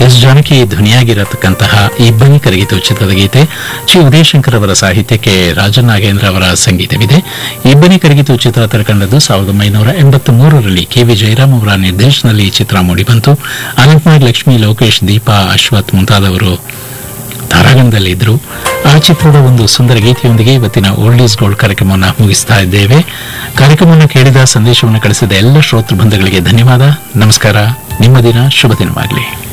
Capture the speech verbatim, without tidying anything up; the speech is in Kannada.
ಎಸ್ ಜಾನಕಿ ಧ್ವನಿಯಾಗಿರತಕ್ಕಂತಹ ಇಬ್ಬನಿ ಕರಗಿತು ಚಿತ್ರದ ಗೀತೆ. ಚಿ ಉದಯಶಂಕರ್ ಅವರ ಸಾಹಿತ್ಯಕ್ಕೆ ರಾಜನ್ ನಾಗೇಂದ್ರ ಅವರ ಸಂಗೀತವಿದೆ. ಇಬ್ಬನಿ ಕರಗಿತು ಚಿತ್ರ ತೆರೆಕಂಡದ್ದು ಸಾವಿರದ ಒಂಬೈನೂರ ಎಂಬತ್ತ ಮೂರರಲ್ಲಿ ಕೆ ವಿ ಜಯರಾಮ್ ಅವರ ನಿರ್ದೇಶನದಲ್ಲಿ ಈ ಚಿತ್ರ ಮೂಡಿಬಂತು. ಅನಂತನಾಗ್, ಲಕ್ಷ್ಮಿ, ಲೋಕೇಶ್, ದೀಪಾ, ಅಶ್ವಥ್ ಮುಂತಾದವರು ತಾರಾಗಣದಲ್ಲಿದ್ದರು. ಆ ಚಿತ್ರದ ಒಂದು ಸುಂದರ ಗೀತೆಯೊಂದಿಗೆ ಇವತ್ತಿನ ಓಲ್ಡ್ ಈಸ್ ಗೋಲ್ಡ್ ಕಾರ್ಯಕ್ರಮವನ್ನು ಮುಗಿಸ್ತಾ ಇದ್ದೇವೆ. ಕಾರ್ಯಕ್ರಮವನ್ನು ಕೇಳಿದ, ಸಂದೇಶವನ್ನು ಕಳಿಸಿದ ಎಲ್ಲ ಶ್ರೋತೃ ಬಂಧುಗಳಿಗೆ ಧನ್ಯವಾದ. ನಮಸ್ಕಾರ. ನಿಮ್ಮ ದಿನ ಶುಭ ದಿನವಾಗಲಿ.